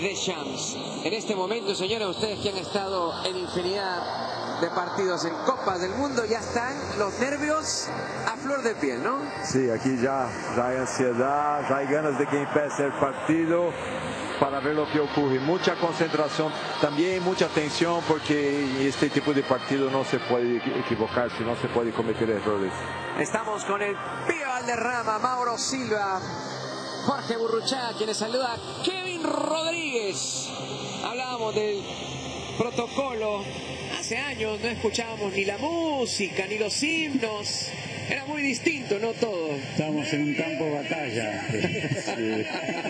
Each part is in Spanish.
Deschamps. En este momento, señores, ustedes que han estado en infinidad de partidos en Copas del Mundo, ya están los nervios a flor de piel, ¿no? Sí, aquí ya hay ansiedad, ya hay ganas de que empiece el partido para ver lo que ocurre. Mucha concentración, también mucha tensión, porque en este tipo de partido no se puede equivocarse, no se puede cometer errores. Estamos con el Pío Valderrama, Mauro Silva, Jorge Burruchaga, quienes saluda Kevin Rodríguez. Hablábamos del protocolo. Hace años no escuchábamos ni la música, ni los himnos. Era muy distinto, ¿no? Todo. Estábamos en un campo de batalla. Sí.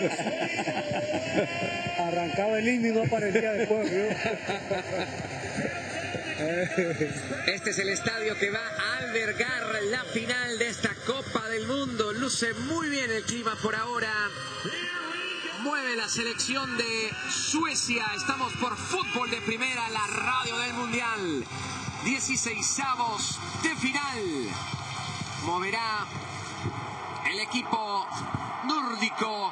Arrancaba el himno y no aparecía después, ¿no? Este es el estadio que va a albergar la final de esta Copa del Mundo. Luce muy bien el clima por ahora. Mueve la selección de Suecia. Estamos por Fútbol de Primera, la radio del Mundial. 16avos de final. Moverá el equipo nórdico.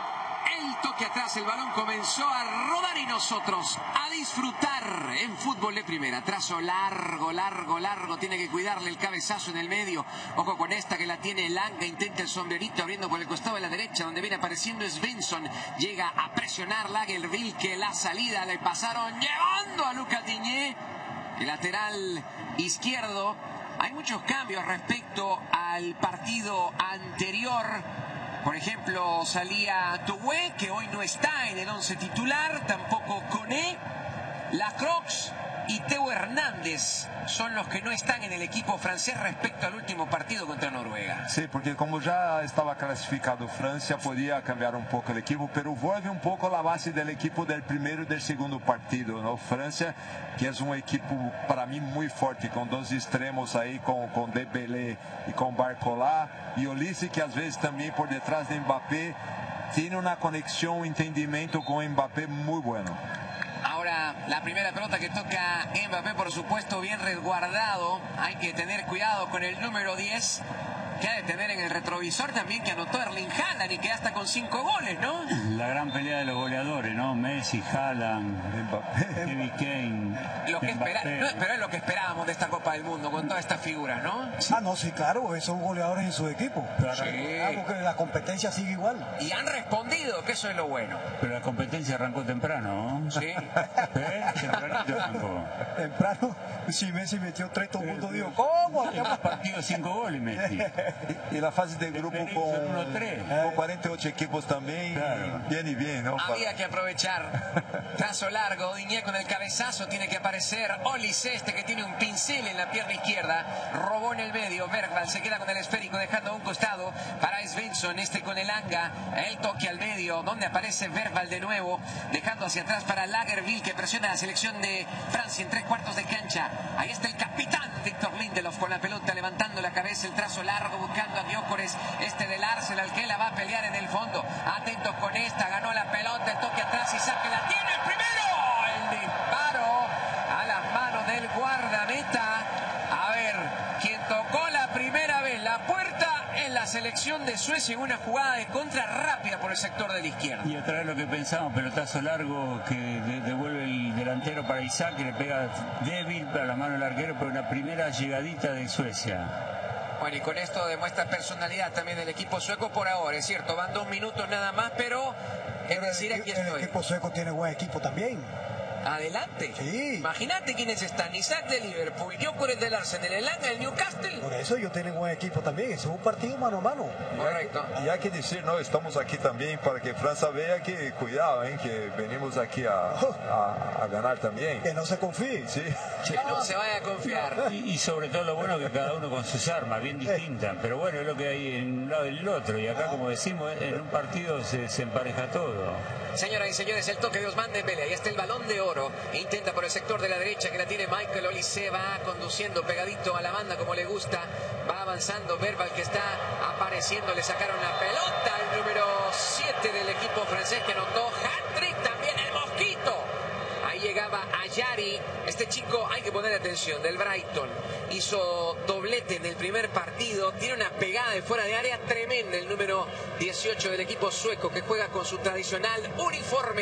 El toque atrás, el balón comenzó a rodar y nosotros a disfrutar en Fútbol de Primera. Trazo largo, tiene que cuidarle el cabezazo en el medio. Ojo con esta que la tiene Langa, intenta el sombrerito abriendo por el costado de la derecha, donde viene apareciendo Svensson. Llega a presionar Lagerbielke, que la salida le pasaron llevando a Lucas Digne, el lateral izquierdo. Hay muchos cambios respecto al partido anterior. Por ejemplo, salía Toué, que hoy no está en el 11 titular, tampoco Koné, Lacroix y Theo Hernández son los que no están en el equipo francés respecto al último partido contra Noruega. Sí, porque como ya estaba clasificado Francia, podía cambiar un poco el equipo, pero vuelve un poco la base del equipo del primero y del segundo partido, ¿no? Francia, que es un equipo para mí muy fuerte, con dos extremos ahí, con Dembélé y con Barcola, y Olise, que a veces también por detrás de Mbappé tiene una conexión, un entendimiento con Mbappé muy bueno. Ahora la primera pelota que toca Mbappé, por supuesto bien resguardado. Hay que tener cuidado con el número 10, que ha de tener en el retrovisor también, que anotó Erling Haaland y que ya está con 5 goles, ¿no? La gran pelea de los goleadores, ¿no? Messi, Haaland, Harry Kane. Pero es lo que esperábamos de esta Copa del Mundo, con todas estas figuras, ¿no? Ah, no, sí, claro, son goleadores en su equipo. Pero sí. Porque la competencia sigue igual. Y han respondido, que eso es lo bueno. Pero la competencia arrancó temprano, ¿no? Sí. Tempranito arrancó. Temprano, si Messi metió 3, todo el mundo dijo, ¿cómo? En dos partidos 5 goles, Messi. Y la fase de grupo con 48 equipos también, claro. Bien, ¿no? Había que aprovechar. Trazo largo, Digne con el cabezazo, tiene que aparecer Olise, que tiene un pincel en la pierna izquierda, robó en el medio, Bergvall se queda con el esférico dejando a un costado para Svensson, con el Langa, el toque al medio, donde aparece Bergvall de nuevo, dejando hacia atrás para Lagerbielke, que presiona a la selección de Francia en 3/4 de cancha. Ahí está el capitán Victor Lindelof con la pelota, levantando la cabeza, el trazo largo, buscando a Gyökeres, del Arsenal, que la va a pelear en el fondo. Atentos con esta, ganó la pelota, el toque atrás y saque, la tiene el primero. El disparo a las manos del guardameta. A ver, quien tocó la primera vez la puerta en la selección de Suecia en una jugada de contra rápida por el sector de la izquierda. Y otra vez lo que pensamos, pelotazo largo que devuelve el delantero para Isaac, que le pega débil para la mano del arquero, pero una primera llegadita de Suecia. Bueno, y con esto demuestra personalidad también el equipo sueco por ahora, es cierto, van 2 minutos nada más, pero es decir, aquí estoy. El equipo sueco tiene buen equipo también. Adelante. Sí. Imagínate quiénes están. Isaac de Liverpool, Gyökeres del Arsenal, el Langa del Newcastle. Por eso ellos tienen buen equipo también. Es un partido mano a mano. Correcto. Y hay que decir, no, estamos aquí también para que Francia vea que cuidado, que venimos aquí a ganar también. Que no se confíe. Sí. Que no se vaya a confiar. Y sobre todo lo bueno que cada uno con sus armas, bien distintas. Pero bueno, es lo que hay en un lado y en el otro. Y acá, como decimos, en un partido se empareja todo. Señoras y señores, el toque de Ousmane Dembélé. Ahí está el balón de oro. Intenta por el sector de la derecha, que la tiene Michael Olise. Va conduciendo pegadito a la banda como le gusta. Va avanzando Bergvall, que está apareciendo. Le sacaron la pelota al número 7 del equipo francés, que anotó hat-trick también el Mosquito. Ahí llegaba Ayari. Este chico, hay que poner atención, del Brighton. Hizo doblete en el primer partido. Tiene una pegada de fuera de área tremenda. El número 18 del equipo sueco, que juega con su tradicional uniforme.